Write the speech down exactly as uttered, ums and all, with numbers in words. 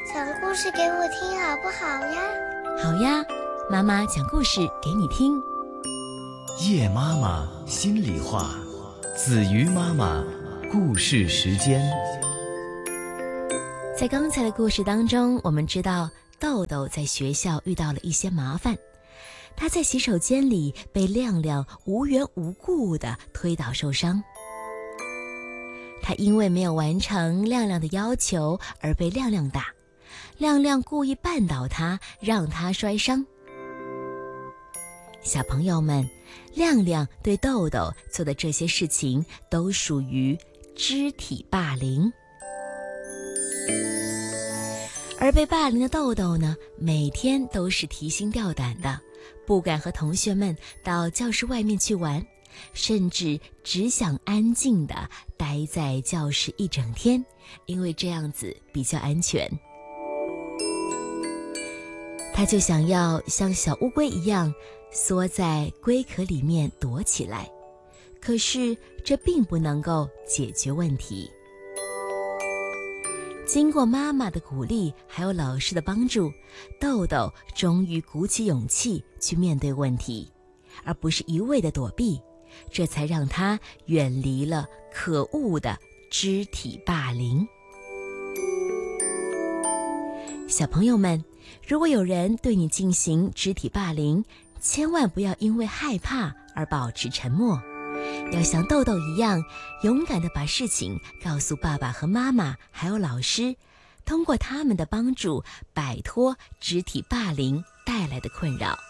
讲故事给我听好不好呀？ 好呀，妈妈讲故事给你听。 叶妈妈心里话，子瑜妈妈故事时间。 在刚才的故事当中，我们知道豆豆在学校遇到了一些麻烦，他在洗手间里被亮亮无缘无故地推倒受伤。他因为没有完成亮亮的要求而被亮亮打，亮亮故意绊倒他，让他摔伤。小朋友们，亮亮对豆豆做的这些事情都属于肢体霸凌。而被霸凌的豆豆呢，每天都是提心吊胆的，不敢和同学们到教室外面去玩，甚至只想安静地待在教室一整天，因为这样子比较安全。他就想要像小乌龟一样缩在龟壳里面躲起来，可是这并不能够解决问题。经过妈妈的鼓励还有老师的帮助，豆豆终于鼓起勇气去面对问题，而不是一味的躲避，这才让他远离了可恶的肢体霸凌。小朋友们，如果有人对你进行肢体霸凌，千万不要因为害怕而保持沉默，要像豆豆一样勇敢地把事情告诉爸爸和妈妈还有老师，通过他们的帮助摆脱肢体霸凌带来的困扰。